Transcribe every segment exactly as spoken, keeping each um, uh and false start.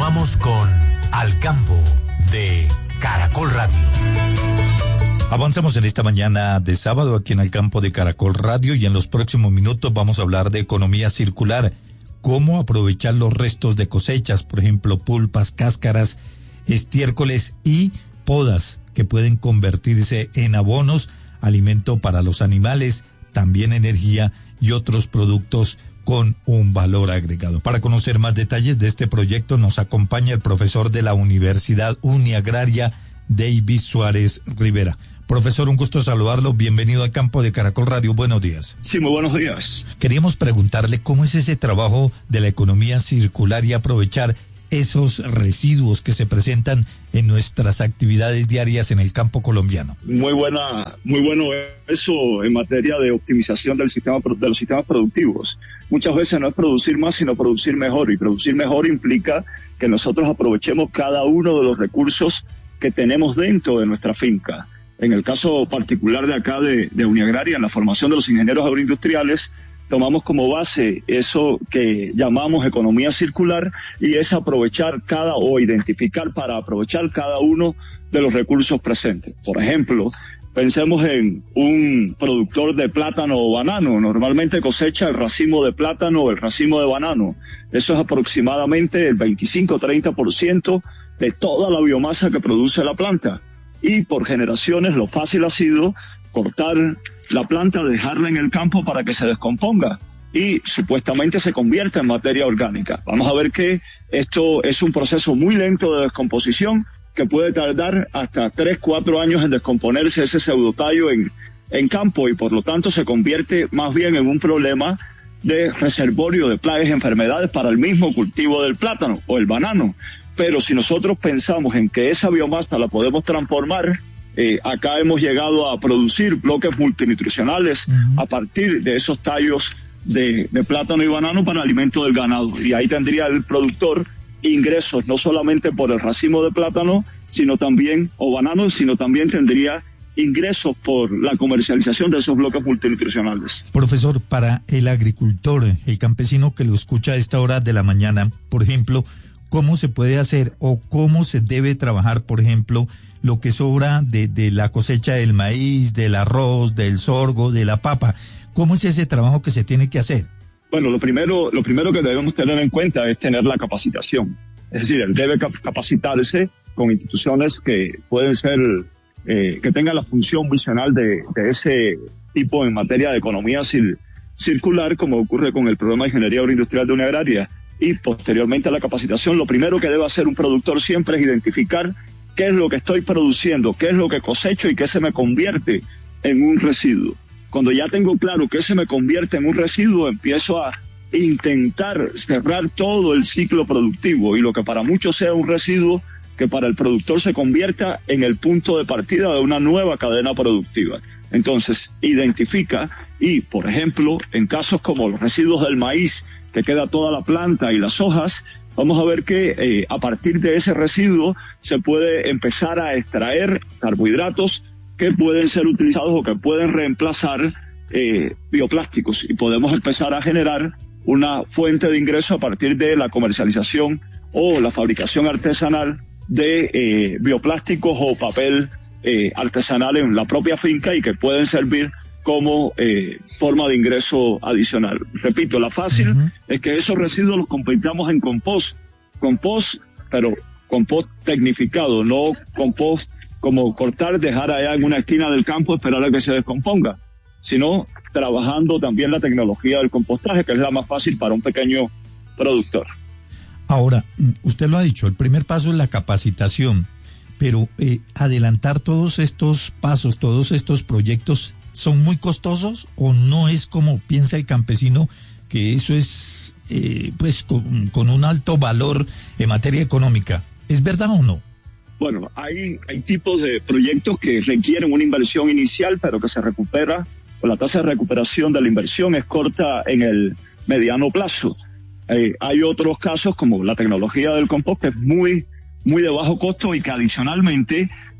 Continuamos con Al Campo de Caracol Radio. Avanzamos en esta mañana de sábado aquí en Al Campo de Caracol Radio y en los próximos minutos vamos a hablar de economía circular. Cómo aprovechar los restos de cosechas, por ejemplo, pulpas, cáscaras, estiércoles y podas que pueden convertirse en abonos, alimento para los animales, también energía y otros productos con un valor agregado. Para conocer más detalles de este proyecto nos acompaña el profesor de la Universidad Uniagraria, David Suárez Rivera. Profesor, un gusto saludarlo. Bienvenido al Campo de Caracol Radio. Buenos días. Sí, muy buenos días. Queríamos preguntarle cómo es ese trabajo de la economía circular y aprovechar esos residuos que se presentan en nuestras actividades diarias en el campo colombiano. Muy buena, muy bueno eso en materia de optimización del sistema, de los sistemas productivos. Muchas veces no es producir más, sino producir mejor, y producir mejor implica que nosotros aprovechemos cada uno de los recursos que tenemos dentro de nuestra finca. En el caso particular de acá de, de Uniagraria, en la formación de los ingenieros agroindustriales, tomamos como base eso que llamamos economía circular, y es aprovechar cada o identificar para aprovechar cada uno de los recursos presentes. Por ejemplo, pensemos en un productor de plátano o banano. Normalmente cosecha el racimo de plátano o el racimo de banano. Eso es aproximadamente el veinticinco a treinta por ciento de toda la biomasa que produce la planta. Y por generaciones lo fácil ha sido cortar la planta, dejarla en el campo para que se descomponga y supuestamente se convierta en materia orgánica. Vamos a ver que esto es un proceso muy lento de descomposición que puede tardar hasta tres, cuatro años en descomponerse ese pseudotallo en, en campo, y por lo tanto se convierte más bien en un problema de reservorio de plagas y enfermedades para el mismo cultivo del plátano o el banano. Pero si nosotros pensamos en que esa biomasa la podemos transformar, Eh, acá hemos llegado a producir bloques multinutricionales uh-huh. a partir de esos tallos de, de plátano y banano para alimento del ganado. Y ahí tendría el productor ingresos no solamente por el racimo de plátano, sino también, o banano, sino también tendría ingresos por la comercialización de esos bloques multinutricionales. Profesor, para el agricultor, el campesino que lo escucha a esta hora de la mañana, por ejemplo, ¿cómo se puede hacer o cómo se debe trabajar, por ejemplo, lo que sobra de, de la cosecha del maíz, del arroz, del sorgo, de la papa? ¿Cómo es ese trabajo que se tiene que hacer? Bueno, lo primero, lo primero que debemos tener en cuenta es tener la capacitación. Es decir, él debe capacitarse con instituciones que pueden ser, eh, que tengan la función visional de, de ese tipo en materia de economía cir, circular, como ocurre con el programa de Ingeniería Agroindustrial de Uniagraria. Y posteriormente a la capacitación, lo primero que debe hacer un productor siempre es identificar qué es lo que estoy produciendo, qué es lo que cosecho y qué se me convierte en un residuo. Cuando ya tengo claro qué se me convierte en un residuo, empiezo a intentar cerrar todo el ciclo productivo, y lo que para muchos sea un residuo, que para el productor se convierta en el punto de partida de una nueva cadena productiva. Entonces, identifica y, por ejemplo, en casos como los residuos del maíz, que queda toda la planta y las hojas, vamos a ver que eh, a partir de ese residuo se puede empezar a extraer carbohidratos que pueden ser utilizados o que pueden reemplazar eh, bioplásticos, y podemos empezar a generar una fuente de ingreso a partir de la comercialización o la fabricación artesanal de eh, bioplásticos o papel eh, artesanal en la propia finca, y que pueden servir como eh, forma de ingreso adicional. Repito, la fácil uh-huh. es que esos residuos los convirtamos en compost. Compost, pero compost tecnificado, no compost como cortar, dejar allá en una esquina del campo, esperar a que se descomponga, sino trabajando también la tecnología del compostaje, que es la más fácil para un pequeño productor. Ahora, usted lo ha dicho, el primer paso es la capacitación, pero eh, adelantar todos estos pasos, todos estos proyectos, ¿son muy costosos o no es como piensa el campesino, que eso es eh, pues con, con un alto valor en materia económica? ¿Es verdad o no? Bueno, hay, hay tipos de proyectos que requieren una inversión inicial, pero que se recupera, o la tasa de recuperación de la inversión es corta en el mediano plazo. Eh, hay otros casos como la tecnología del compost, que es muy, muy de bajo costo y que adicionalmente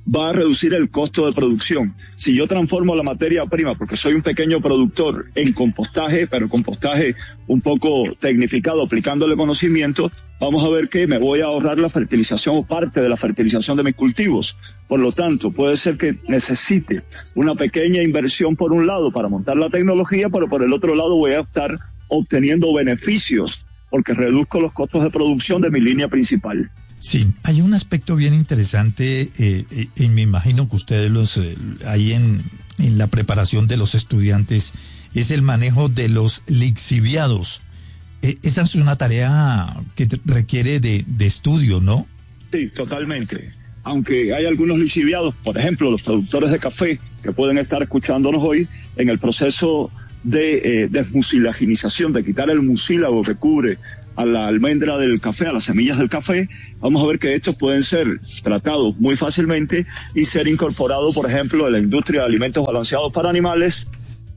va a reducir el costo de producción. Si yo transformo la materia prima, porque soy un pequeño productor, en compostaje, pero compostaje un poco tecnificado, aplicándole conocimiento, vamos a ver que me voy a ahorrar la fertilización o parte de la fertilización de mis cultivos. Por lo tanto, puede ser que necesite una pequeña inversión por un lado para montar la tecnología, pero por el otro lado voy a estar obteniendo beneficios porque reduzco los costos de producción de mi línea principal. Sí, hay un aspecto bien interesante, eh, eh, y me imagino que ustedes los eh, ahí en, en la preparación de los estudiantes, es el manejo de los lixiviados. Eh, esa es una tarea que requiere de, de estudio, ¿no? Sí, totalmente. Aunque hay algunos lixiviados, por ejemplo, los productores de café que pueden estar escuchándonos hoy, en el proceso de eh, desmucilaginización, de quitar el mucílago que cubre a la almendra del café, a las semillas del café, vamos a ver que estos pueden ser tratados muy fácilmente y ser incorporados, por ejemplo, en la industria de alimentos balanceados para animales,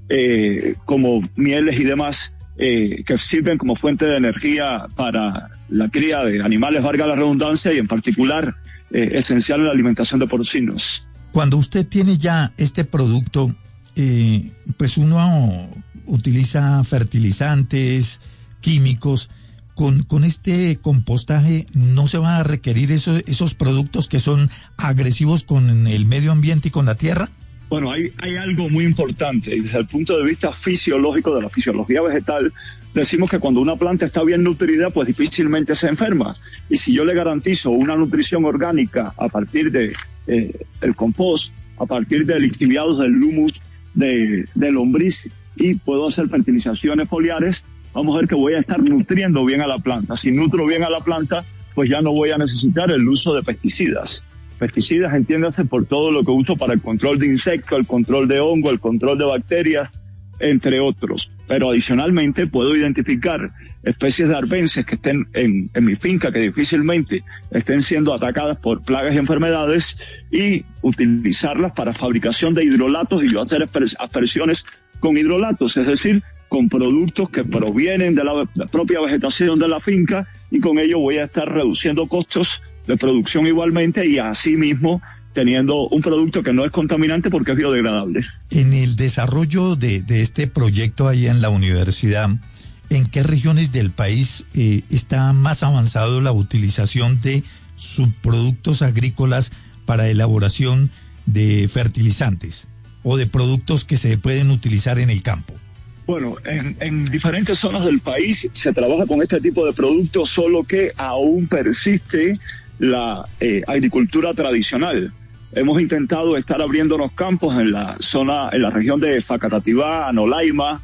eh, como mieles y demás, eh, que sirven como fuente de energía para la cría de animales, valga la redundancia, y en particular eh, esencial en la alimentación de porcinos. Cuando usted tiene ya este producto, eh, pues uno utiliza fertilizantes, químicos. Con, con este compostaje no se van a requerir esos, esos productos que son agresivos con el medio ambiente y con la tierra. Bueno, hay, hay algo muy importante. Desde el punto de vista fisiológico, de la fisiología vegetal, decimos que cuando una planta está bien nutrida, pues difícilmente se enferma. Y si yo le garantizo una nutrición orgánica a partir de eh, el compost, a partir de lixiviados del humus, de, de lombriz, y puedo hacer fertilizaciones foliares, vamos a ver que voy a estar nutriendo bien a la planta. Si nutro bien a la planta, pues ya no voy a necesitar el uso de pesticidas. Pesticidas, entiéndase, por todo lo que uso para el control de insectos, el control de hongo, el control de bacterias, entre otros. Pero adicionalmente puedo identificar especies de arbences que estén en, en mi finca, que difícilmente estén siendo atacadas por plagas y enfermedades, y utilizarlas para fabricación de hidrolatos, y yo hacer aspersiones con hidrolatos, es decir, con productos que provienen de la, la propia vegetación de la finca, y con ello voy a estar reduciendo costos de producción igualmente, y asimismo teniendo un producto que no es contaminante porque es biodegradable. En el desarrollo de, de este proyecto ahí en la universidad, ¿en qué regiones del país eh, está más avanzado la utilización de subproductos agrícolas para elaboración de fertilizantes o de productos que se pueden utilizar en el campo? Bueno, en, en diferentes zonas del país se trabaja con este tipo de productos, solo que aún persiste la eh, agricultura tradicional. Hemos intentado estar abriéndonos campos en la zona, en la región de Facatativá, Anolaima,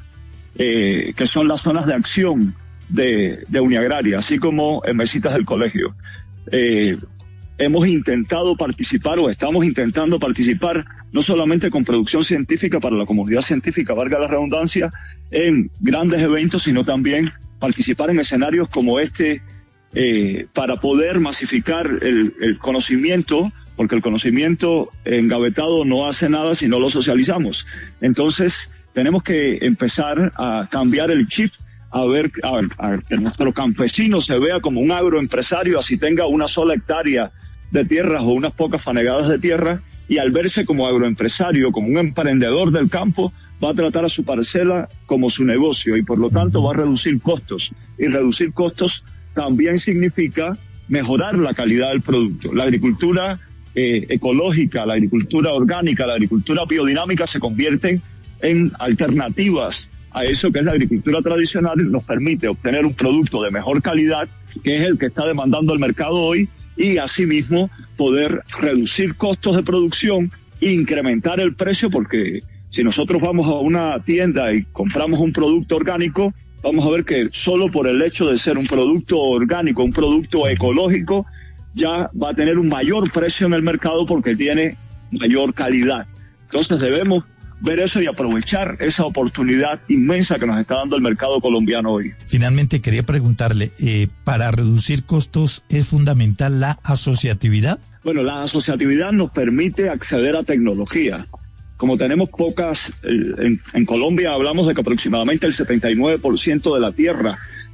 eh, que son las zonas de acción de, de Uniagraria, así como en Mesitas del Colegio. Eh, hemos intentado participar, o estamos intentando participar, no solamente con producción científica para la comunidad científica, valga la redundancia, en grandes eventos, sino también participar en escenarios como este, eh, para poder masificar el, el conocimiento, porque el conocimiento engavetado no hace nada si no lo socializamos. Entonces, tenemos que empezar a cambiar el chip, a ver, a, a que nuestro campesino se vea como un agroempresario, así tenga una sola hectárea de tierras o unas pocas fanegadas de tierra, y al verse como agroempresario, como un emprendedor del campo, va a tratar a su parcela como su negocio, y por lo tanto va a reducir costos. Y reducir costos también significa mejorar la calidad del producto. La agricultura eh, ecológica, la agricultura orgánica, la agricultura biodinámica se convierten en alternativas a eso que es la agricultura tradicional, y nos permite obtener un producto de mejor calidad, que es el que está demandando el mercado hoy, y asimismo poder reducir costos de producción e incrementar el precio, porque si nosotros vamos a una tienda y compramos un producto orgánico, vamos a ver que solo por el hecho de ser un producto orgánico, un producto ecológico, ya va a tener un mayor precio en el mercado porque tiene mayor calidad. Entonces debemos ver eso y aprovechar esa oportunidad inmensa que nos está dando el mercado colombiano hoy. Finalmente quería preguntarle, eh, ¿para reducir costos es fundamental la asociatividad? Bueno, la asociatividad nos permite acceder a tecnología. Como tenemos pocas, en, en Colombia hablamos de que aproximadamente el setenta y nueve por ciento de la tierra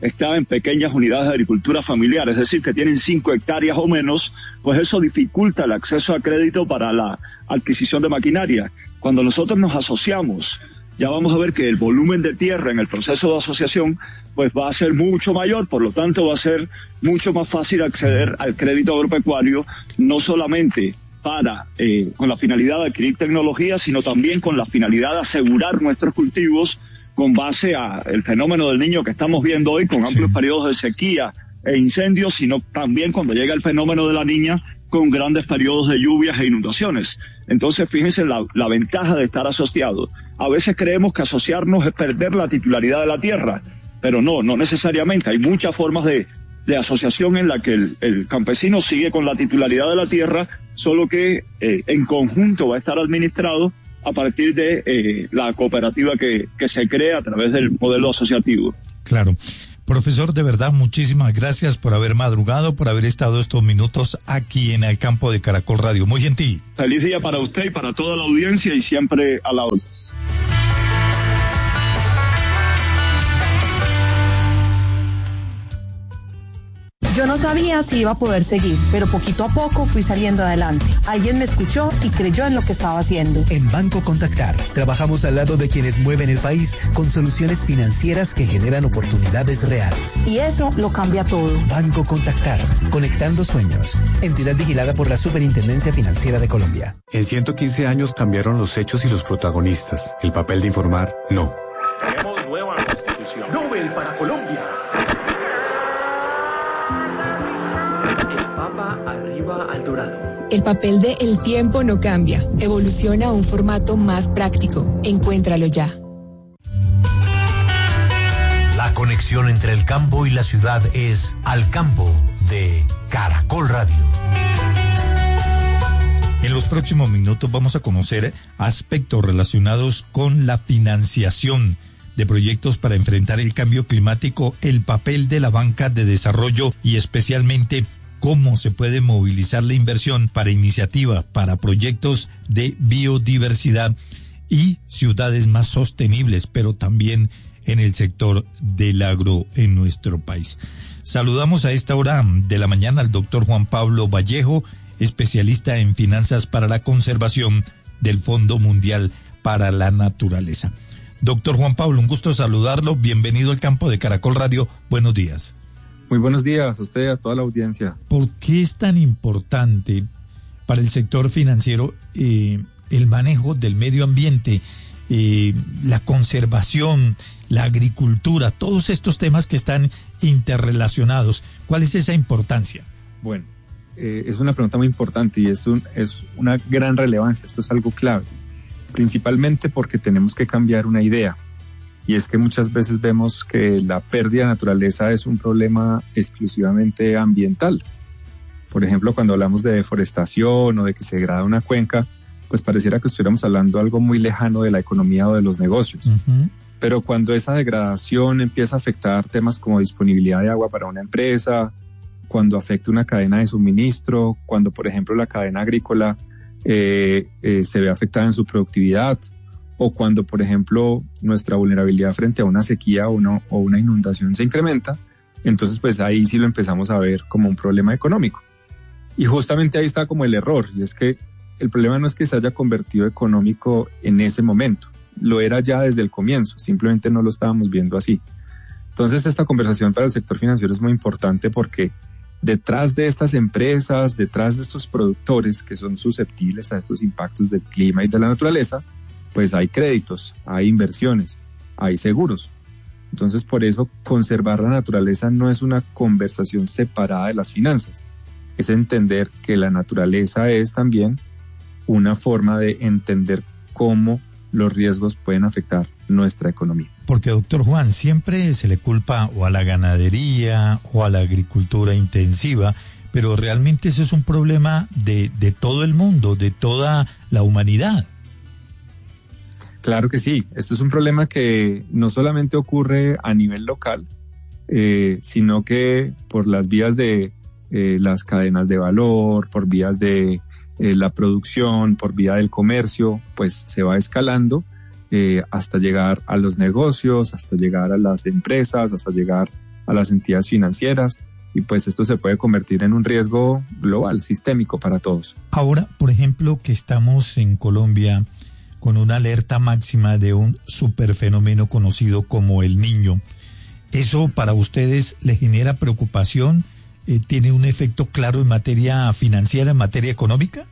está en pequeñas unidades de agricultura familiar, es decir, que tienen cinco hectáreas o menos, pues eso dificulta el acceso a crédito para la adquisición de maquinaria. Cuando nosotros nos asociamos, ya vamos a ver que el volumen de tierra en el proceso de asociación pues va a ser mucho mayor, por lo tanto va a ser mucho más fácil acceder al crédito agropecuario, no solamente para eh, con la finalidad de adquirir tecnología, sino también con la finalidad de asegurar nuestros cultivos con base a el fenómeno del Niño que estamos viendo hoy, con amplios sí. periodos de sequía e incendios, sino también cuando llega el fenómeno de la Niña, con grandes periodos de lluvias e inundaciones. Entonces, fíjense la, la ventaja de estar asociado. A veces creemos que asociarnos es perder la titularidad de la tierra, pero no, no necesariamente. Hay muchas formas de, de asociación en la que el, el campesino sigue con la titularidad de la tierra, solo que eh, en conjunto va a estar administrado a partir de eh, la cooperativa que, que se crea a través del modelo asociativo. Claro. Profesor, de verdad, muchísimas gracias por haber madrugado, por haber estado estos minutos aquí en el campo de Caracol Radio. Muy gentil. Feliz día para usted y para toda la audiencia y siempre a la orden. Yo no sabía si iba a poder seguir, pero poquito a poco fui saliendo adelante. Alguien me escuchó y creyó en lo que estaba haciendo. En Banco Contactar, trabajamos al lado de quienes mueven el país con soluciones financieras que generan oportunidades reales. Y eso lo cambia todo. Banco Contactar, conectando sueños. Entidad vigilada por la Superintendencia Financiera de Colombia. En ciento quince años cambiaron los hechos y los protagonistas. El papel de informar, no. Tenemos nueva constitución. Nobel para Colombia. Arriba al dorado. El papel de El Tiempo no cambia. Evoluciona a un formato más práctico. Encuéntralo ya. La conexión entre el campo y la ciudad es Al Campo de Caracol Radio. En los próximos minutos vamos a conocer aspectos relacionados con la financiación de proyectos para enfrentar el cambio climático, el papel de la banca de desarrollo y especialmente cómo se puede movilizar la inversión para iniciativa, para proyectos de biodiversidad y ciudades más sostenibles, pero también en el sector del agro en nuestro país. Saludamos a esta hora de la mañana al doctor Juan Pablo Vallejo, especialista en finanzas para la conservación del Fondo Mundial para la Naturaleza. Doctor Juan Pablo, un gusto saludarlo. Bienvenido al campo de Caracol Radio. Buenos días. Muy buenos días a usted y a toda la audiencia. ¿Por qué es tan importante para el sector financiero eh, el manejo del medio ambiente, eh, la conservación, la agricultura, todos estos temas que están interrelacionados? ¿Cuál es esa importancia? Bueno, eh, es una pregunta muy importante y es, un, es una gran relevancia. Esto es algo clave, principalmente porque tenemos que cambiar una idea. Y es que muchas veces vemos que la pérdida de naturaleza es un problema exclusivamente ambiental. Por ejemplo, cuando hablamos de deforestación o de que se degrada una cuenca, pues pareciera que estuviéramos hablando de algo muy lejano de la economía o de los negocios. Uh-huh. Pero cuando esa degradación empieza a afectar temas como disponibilidad de agua para una empresa, cuando afecta una cadena de suministro, cuando, por ejemplo, la cadena agrícola eh, eh, se ve afectada en su productividad, o cuando, por ejemplo, nuestra vulnerabilidad frente a una sequía o, no, o una inundación se incrementa, entonces pues ahí sí lo empezamos a ver como un problema económico. Y justamente ahí está como el error, y es que el problema no es que se haya convertido económico en ese momento, lo era ya desde el comienzo, simplemente no lo estábamos viendo así. Entonces esta conversación para el sector financiero es muy importante porque detrás de estas empresas, detrás de estos productores que son susceptibles a estos impactos del clima y de la naturaleza, pues hay créditos, hay inversiones, hay seguros. Entonces, por eso, conservar la naturaleza no es una conversación separada de las finanzas. Es entender que la naturaleza es también una forma de entender cómo los riesgos pueden afectar nuestra economía. Porque, doctor Juan, siempre se le culpa o a la ganadería o a la agricultura intensiva, pero realmente eso es un problema de, de todo el mundo, de toda la humanidad. Claro que sí, esto es un problema que no solamente ocurre a nivel local, eh, sino que por las vías de eh, las cadenas de valor, por vías de eh, la producción, por vía del comercio, pues se va escalando eh, hasta llegar a los negocios, hasta llegar a las empresas, hasta llegar a las entidades financieras, y pues esto se puede convertir en un riesgo global, sistémico para todos. Ahora, por ejemplo, que estamos en Colombia con una alerta máxima de un superfenómeno conocido como el Niño, ¿eso para ustedes le genera preocupación? Eh, ¿Tiene un efecto claro en materia financiera, en materia económica?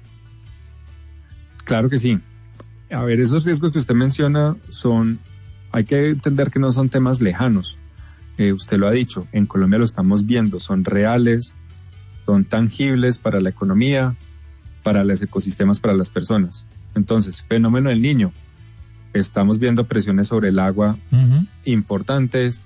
Claro que sí. A ver, esos riesgos que usted menciona son, hay que entender que no son temas lejanos. Eh, usted lo ha dicho, en Colombia lo estamos viendo, son reales, son tangibles para la economía, para los ecosistemas, para las personas. Entonces, fenómeno del Niño, estamos viendo presiones sobre el agua uh-huh. importantes,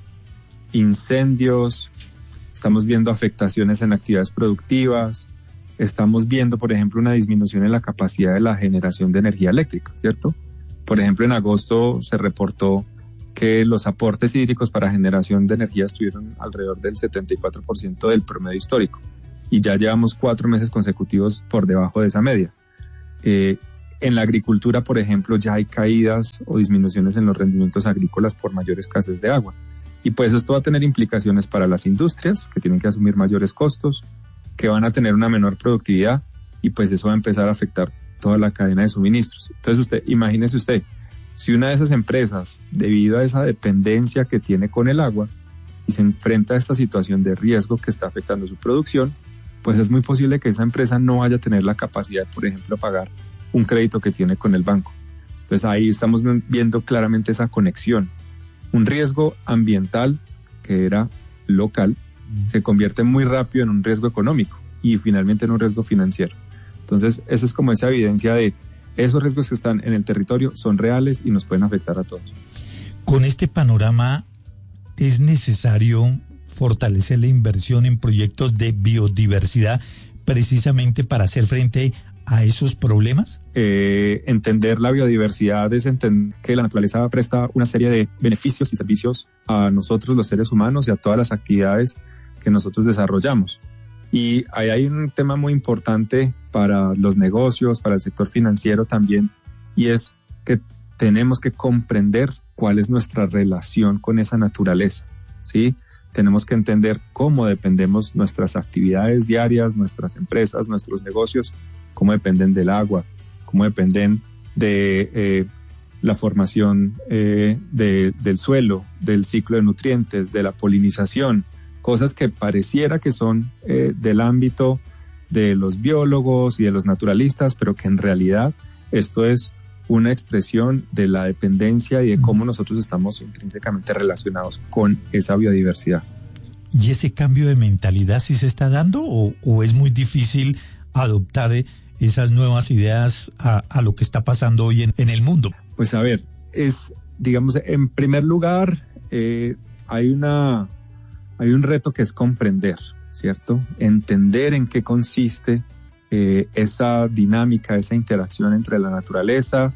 incendios, estamos viendo afectaciones en actividades productivas, estamos viendo, por ejemplo, una disminución en la capacidad de la generación de energía eléctrica, ¿cierto? Por ejemplo, en agosto se reportó que los aportes hídricos para generación de energía estuvieron alrededor del setenta y cuatro por ciento del promedio histórico y ya llevamos cuatro meses consecutivos por debajo de esa media. Eh, en la agricultura, por ejemplo, ya hay caídas o disminuciones en los rendimientos agrícolas por mayor escasez de agua. Y pues esto va a tener implicaciones para las industrias, que tienen que asumir mayores costos, que van a tener una menor productividad, y pues eso va a empezar a afectar toda la cadena de suministros. Entonces usted, imagínese usted, si una de esas empresas, debido a esa dependencia que tiene con el agua, y se enfrenta a esta situación de riesgo que está afectando su producción, pues es muy posible que esa empresa no vaya a tener la capacidad, por ejemplo, de pagar un crédito que tiene con el banco. Entonces ahí estamos viendo claramente esa conexión. Un riesgo ambiental que era local se convierte muy rápido en un riesgo económico y finalmente en un riesgo financiero. Entonces esa es como esa evidencia de esos riesgos que están en el territorio son reales y nos pueden afectar a todos. Con este panorama, ¿es necesario fortalecer la inversión en proyectos de biodiversidad precisamente para hacer frente a esos problemas? Eh, entender la biodiversidad es entender que la naturaleza presta una serie de beneficios y servicios a nosotros los seres humanos y a todas las actividades que nosotros desarrollamos. Y ahí hay un tema muy importante para los negocios, para el sector financiero también, y es que tenemos que comprender cuál es nuestra relación con esa naturaleza, ¿sí? Tenemos que entender cómo dependemos nuestras actividades diarias, nuestras empresas, nuestros negocios, cómo dependen del agua, cómo dependen de eh, la formación eh, de, del suelo, del ciclo de nutrientes, de la polinización, cosas que pareciera que son eh, del ámbito de los biólogos y de los naturalistas, pero que en realidad esto es una expresión de la dependencia y de cómo nosotros estamos intrínsecamente relacionados con esa biodiversidad. ¿Y ese cambio de mentalidad sí se está dando o, o es muy difícil adoptar esas nuevas ideas a, a lo que está pasando hoy en, en el mundo? Pues a ver, es, digamos, en primer lugar, eh, hay una, hay un reto que es comprender, ¿cierto? Entender en qué consiste eh, esa dinámica, esa interacción entre la naturaleza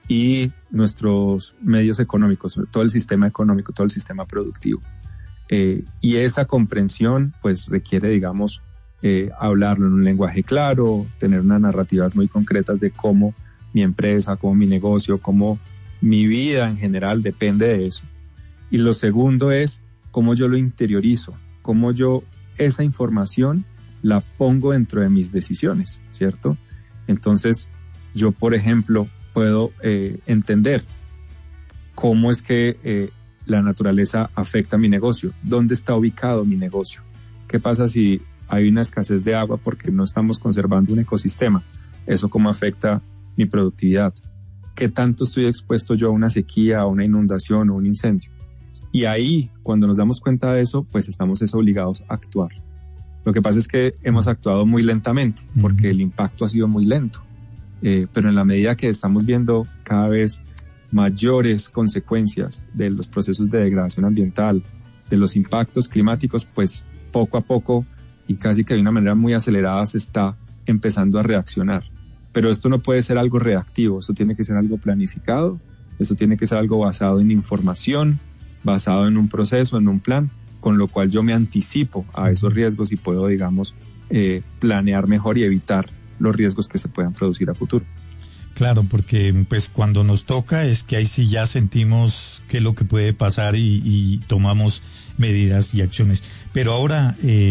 y nuestros medios económicos, todo el sistema económico, todo el sistema productivo. Eh, y esa comprensión, pues, requiere, digamos, eh, hablarlo en un lenguaje claro, tener unas narrativas muy concretas de cómo mi empresa, cómo mi negocio, cómo mi vida en general depende de eso. Y lo segundo es cómo yo lo interiorizo, cómo yo esa información la pongo dentro de mis decisiones, ¿cierto? Entonces, yo, por ejemplo, puedo eh, entender cómo es que eh, la naturaleza afecta a mi negocio, dónde está ubicado mi negocio, qué pasa si hay una escasez de agua porque no estamos conservando un ecosistema, eso cómo afecta mi productividad, qué tanto estoy expuesto yo a una sequía, a una inundación o un incendio. Y ahí, cuando nos damos cuenta de eso, pues estamos es obligados a actuar. Lo que pasa es que hemos actuado muy lentamente porque el impacto ha sido muy lento, eh, pero en la medida que estamos viendo cada vez mayores consecuencias de los procesos de degradación ambiental, de los impactos climáticos, pues poco a poco y casi que de una manera muy acelerada se está empezando a reaccionar. Pero esto no puede ser algo reactivo, esto tiene que ser algo planificado, esto tiene que ser algo basado en información, basado en un proceso, en un plan, con lo cual yo me anticipo a esos riesgos y puedo, digamos, eh, planear mejor y evitar los riesgos que se puedan producir a futuro. Claro, porque pues cuando nos toca es que ahí sí ya sentimos qué es lo que puede pasar y, y tomamos medidas y acciones. Pero ahora eh,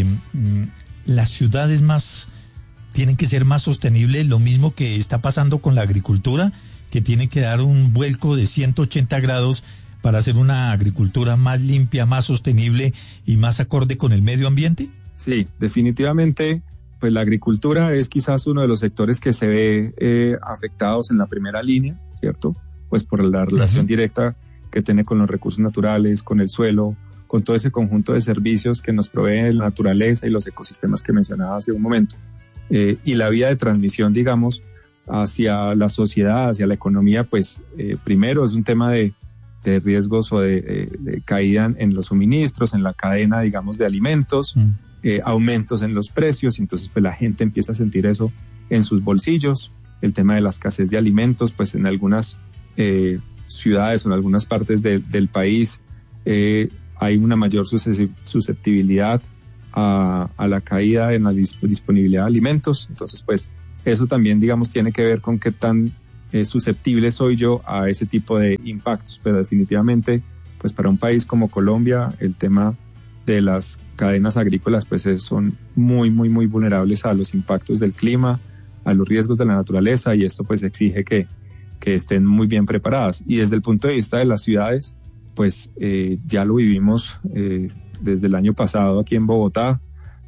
las ciudades más tienen que ser más sostenibles, lo mismo que está pasando con la agricultura, que tiene que dar un vuelco de ciento ochenta grados para hacer una agricultura más limpia, más sostenible y más acorde con el medio ambiente. Sí, definitivamente. Pues la agricultura es quizás uno de los sectores que se ve eh, afectados en la primera línea, ¿cierto? Pues por la relación uh-huh. directa que tiene con los recursos naturales, con el suelo, con todo ese conjunto de servicios que nos provee la naturaleza y los ecosistemas que mencionaba hace un momento. Eh, y la vía de transmisión, digamos, hacia la sociedad, hacia la economía, pues eh, primero es un tema de, de riesgos o de, de, de caída en los suministros, en la cadena, digamos, de alimentos, uh-huh. Eh, aumentos en los precios, entonces pues la gente empieza a sentir eso en sus bolsillos. El tema de la escasez de alimentos, pues en algunas eh, ciudades o en algunas partes de, del país eh, hay una mayor susceptibilidad a, a la caída en la disponibilidad de alimentos, entonces pues eso también, digamos, tiene que ver con qué tan eh, susceptible soy yo a ese tipo de impactos, pero definitivamente pues para un país como Colombia el tema de las cadenas agrícolas pues son muy, muy, muy vulnerables a los impactos del clima, a los riesgos de la naturaleza, y esto pues exige que, que estén muy bien preparadas. Y desde el punto de vista de las ciudades, pues eh, ya lo vivimos eh, desde el año pasado aquí en Bogotá,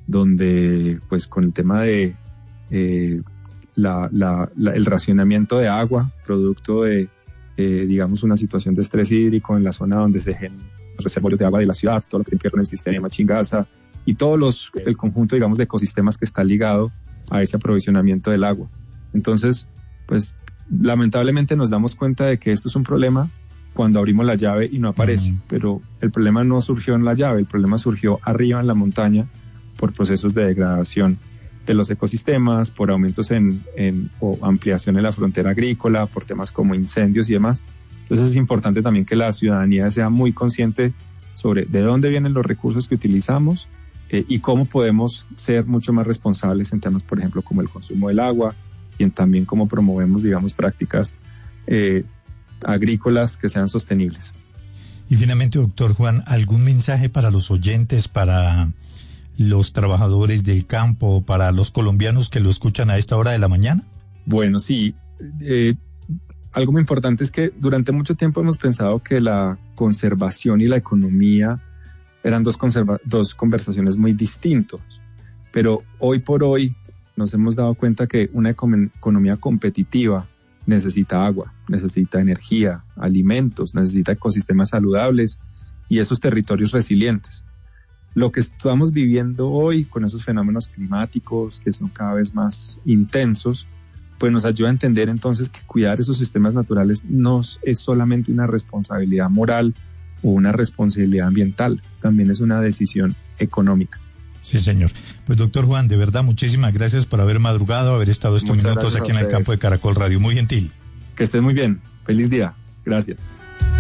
donde pues con el tema de eh, la, la, la, el racionamiento de agua, producto de eh, digamos una situación de estrés hídrico en la zona donde se generan reservorios de agua de la ciudad, todo lo que tiene que ver con el sistema Chingaza y todo los, el conjunto, digamos, de ecosistemas que está ligado a ese aprovisionamiento del agua. Entonces, pues, lamentablemente nos damos cuenta de que esto es un problema cuando abrimos la llave y no aparece, uh-huh. pero el problema no surgió en la llave, el problema surgió arriba en la montaña por procesos de degradación de los ecosistemas, por aumentos en, en o ampliación en la frontera agrícola, por temas como incendios y demás. Entonces es importante también que la ciudadanía sea muy consciente sobre de dónde vienen los recursos que utilizamos eh, y cómo podemos ser mucho más responsables en temas, por ejemplo, como el consumo del agua y en también cómo promovemos, digamos, prácticas eh, agrícolas que sean sostenibles. Y finalmente, doctor Juan, ¿algún mensaje para los oyentes, para los trabajadores del campo, para los colombianos que lo escuchan a esta hora de la mañana? Bueno, sí. Eh, Algo muy importante es que durante mucho tiempo hemos pensado que la conservación y la economía eran dos, conserva- dos conversaciones muy distintas, pero hoy por hoy nos hemos dado cuenta que una econ- economía competitiva necesita agua, necesita energía, alimentos, necesita ecosistemas saludables y esos territorios resilientes. Lo que estamos viviendo hoy con esos fenómenos climáticos que son cada vez más intensos, pues nos ayuda a entender entonces que cuidar esos sistemas naturales no es solamente una responsabilidad moral o una responsabilidad ambiental, también es una decisión económica. Sí, señor. Pues doctor Juan, de verdad, muchísimas gracias por haber madrugado, haber estado estos Muchas minutos aquí en el campo de Caracol Radio. Muy gentil. Que estén muy bien. Feliz día. Gracias.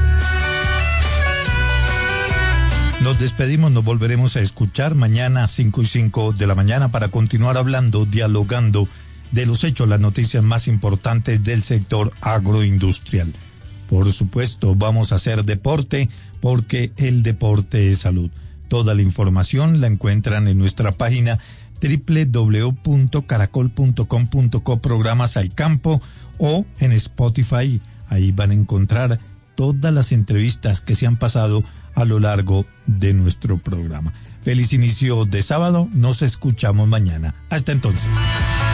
Nos despedimos, nos volveremos a escuchar mañana a cinco y cinco de la mañana para continuar hablando, dialogando de los hechos, las noticias más importantes del sector agroindustrial. Por supuesto, vamos a hacer deporte porque el deporte es salud. Toda la información la encuentran en nuestra página doble u doble u doble u punto caracol punto com punto co programas al campo o en Spotify. Ahí van a encontrar todas las entrevistas que se han pasado a lo largo de nuestro programa. Feliz inicio de sábado, nos escuchamos mañana. Hasta entonces.